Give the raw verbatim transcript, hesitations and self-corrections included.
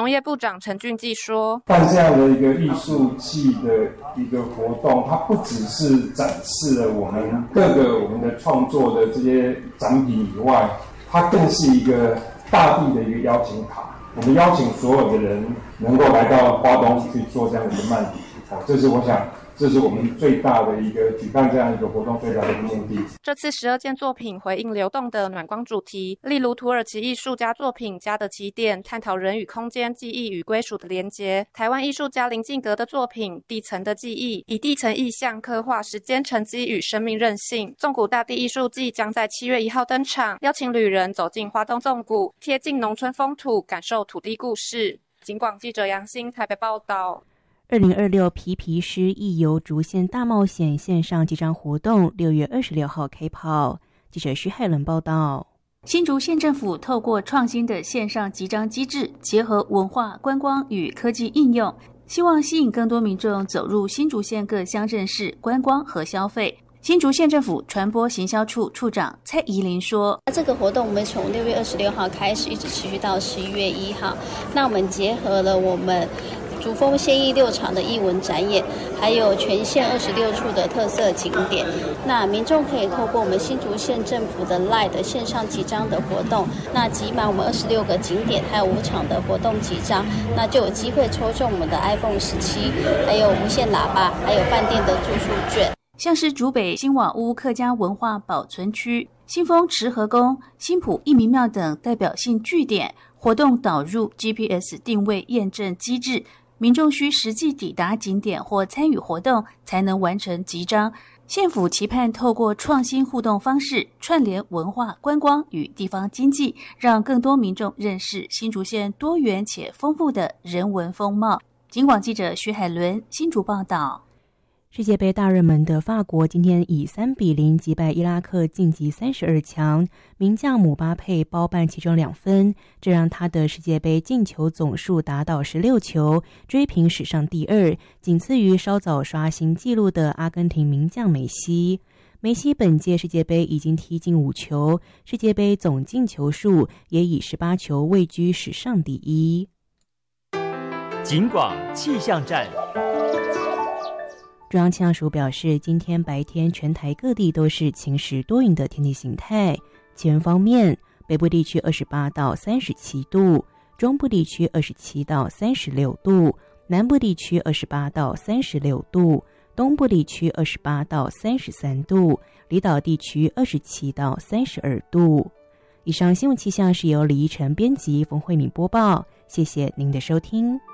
农业部长陈俊记说， 办这样的一个艺术季的一个活动，它不只是展示了我们各个我们的创作的这些展品以外，它更是一个大地的一个邀请卡。我们邀请所有的人能够来到花东去做这样的一个漫笔，这是我想这是我们最大的一个举办这样一个活动最大的一个目的。 这次十二件作品回应流动的暖光主题，例如土耳其艺术家作品《家的起点》，探讨人与空间、记忆与归属的连结；台湾艺术家林敬格的作品《地层的记忆》，以地层意象刻画时间沉积与生命韧性。纵谷大地艺术季将在七月一号登场，邀请旅人走进花东纵谷，贴近农村风土，感受土地故事。警广记者杨欣台北报道。 二零二六皮皮诗艺游竹县大冒险线上集章活动六月二十六号开跑。记者徐海伦报道。 新竹县政府透过创新的线上集章机制，结合文化、观光与科技应用，希望吸引更多民众走入新竹县各乡镇市观光和消费。新竹县政府传播行销处处长蔡怡玲说， 这个活动我们从六月二十六号开始，一直持续到十一月一号。那我们结合了我们竹峰县艺六场的艺文展演，还有全县二十六处的特色景点。那民众可以透过我们新竹县政府的 Line 的线上集章的活动，那集满我们二十六个景点，还有五场的活动集章，那就有机会抽中我们的 iPhone 十七，还有无线喇叭，还有饭店的住宿券。 像是竹北新瓦屋客家文化保存区、新丰池河宫、新埔义民庙等代表性据点，活动导入 G P S 定位验证机制，民众需实际抵达景点或参与活动才能完成集章。县府期盼透过创新互动方式，串联文化、观光与地方经济，让更多民众认识新竹县多元且丰富的人文风貌。警广记者徐海伦新竹报道。 世界杯大热门的法国今天以三比零击败伊拉克，晋级三十二强。名将姆巴佩包办其中两分，这让他的世界杯进球总数达到十六球，追平史上第二，仅次于稍早刷新纪录的阿根廷名将梅西。梅西本届世界杯已经踢进五球，世界杯总进球数也以十八球位居史上第一。 警广气象站。 中央气象署表示，今天白天全台各地都是晴时多云的天气形态。气温方面，北部地区二十八到三十七度，中部地区二十七到三十六度，南部地区二十八到三十六度，东部地区二十八到三十三度，离岛地区二十七到三十二度。以上新闻气象是由李依晨编辑，冯慧敏播报，谢谢您的收听。